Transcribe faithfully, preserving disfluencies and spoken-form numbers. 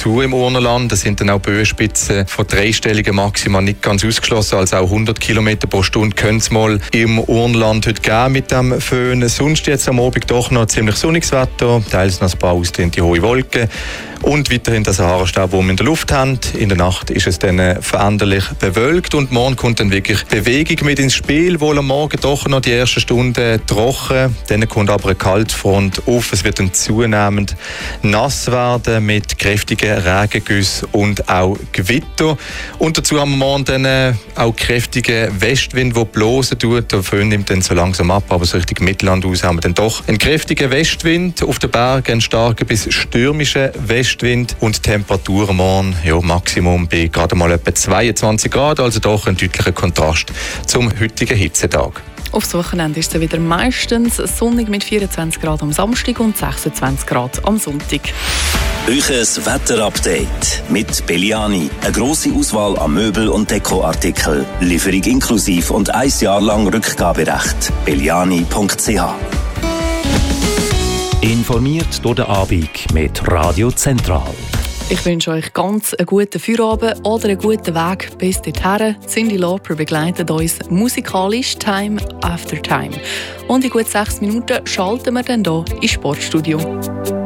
Temperatur im Urnerland. Es sind dann auch Böenspitzen von dreistelligen Maxima nicht ganz ausgeschlossen. Also auch hundert Kilometer pro Stunde können es mal im Urnerland heute geben mit dem Föhn. Sonst jetzt am Abend doch noch ziemlich sonniges Wetter, teils noch ein paar ausgedehnte hohe Wolken. Und weiterhin der Sahara-Staub, den wir in der Luft haben. In der Nacht ist es dann veränderlich bewölkt und morgen kommt dann wirklich Bewegung mit ins Spiel. Wohl am Morgen doch noch die ersten Stunden trocken. Dann kommt aber eine Kaltfront auf. Es wird dann zunehmend nass werden mit kräftigen Regengüssen und auch Gewitter. Und dazu haben wir morgen dann auch kräftigen Westwind, der blosen tut. Der Föhn nimmt dann so langsam ab, aber so richtig Mittelland aus haben wir dann doch einen kräftigen Westwind. Auf den Bergen einen starken bis stürmischen Westwind. Und die Temperatur morgen, ja, Maximum bei gerade mal etwa zweiundzwanzig Grad, also doch ein deutlicher Kontrast zum heutigen Hitzetag. Aufs Wochenende ist es wieder meistens sonnig mit vierundzwanzig Grad am Samstag und sechsundzwanzig Grad am Sonntag. Euches Wetterupdate mit Belliani. Eine grosse Auswahl an Möbel- und Dekoartikeln. Lieferung inklusiv und ein Jahr lang Rückgaberecht. belliani punkt c h. Informiert durch den Abend mit Radio Zentral. Ich wünsche euch ganz einen guten Feierabend oder einen guten Weg bis dorthin. Cyndi Lauper begleitet uns musikalisch Time after Time. Und in gut sechs Minuten schalten wir dann hier ins Sportstudio.